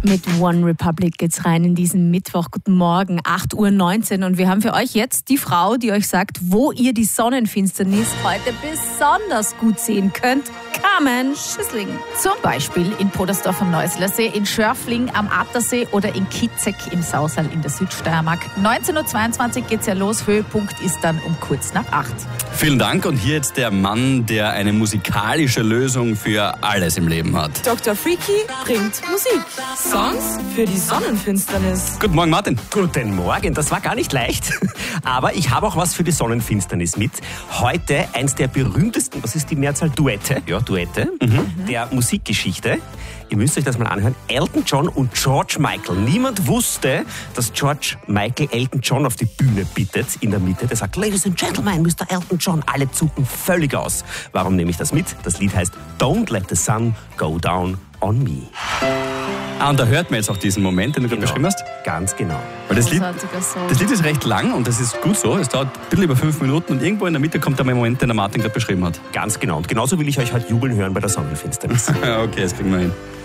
Mit One Republic geht's rein in diesen Mittwoch. Guten Morgen, 8:19 Uhr. Und wir haben für euch jetzt die Frau, die euch sagt, wo ihr die Sonnenfinsternis heute besonders gut sehen könnt. Carmen Schissling. Zum Beispiel in Podersdorf am Neusiedlersee, in Schörfling am Attersee oder in Kitzek im Sausal in der Südsteiermark. 19:22 Uhr geht's ja los. Höhepunkt ist dann um kurz nach 8. Vielen Dank und hier jetzt der Mann, der eine musikalische Lösung für alles im Leben hat. Dr. Freaky bringt Musik. Songs für die Sonnenfinsternis. Guten Morgen, Martin. Guten Morgen, das war gar nicht leicht. Aber ich habe auch was für die Sonnenfinsternis mit. Heute eins der berühmtesten, was ist die Mehrzahl? Duette. Ja, Duette der Musikgeschichte. Ihr müsst euch das mal anhören. Elton John und George Michael. Niemand wusste, dass George Michael Elton John auf die Bühne bittet, in der Mitte. Der sagt, Ladies and Gentlemen, Mr. Elton John. Alle zucken völlig aus. Warum nehme ich das mit? Das Lied heißt Don't Let the Sun Go Down on Me. Und da hört man jetzt auch diesen Moment, den du gerade beschrieben hast. Ganz genau. Weil das Lied ist recht lang und das ist gut so. Es dauert ein bisschen über 5 Minuten und irgendwo in der Mitte kommt der Moment, den der Martin gerade beschrieben hat. Ganz genau. Und genauso will ich euch heute jubeln hören bei der Sonnenfinsternis. Okay, das kriegen wir hin.